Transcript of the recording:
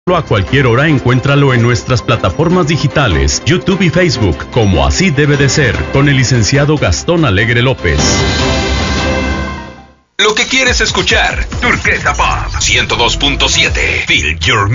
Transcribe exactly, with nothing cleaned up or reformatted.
A cualquier hora encuéntralo en nuestras plataformas digitales, YouTube y Facebook, como Así Debe de Ser, con el licenciado Gastón Alegre López. Lo que quieres escuchar, Turquesa Pop ciento dos punto siete. Feel your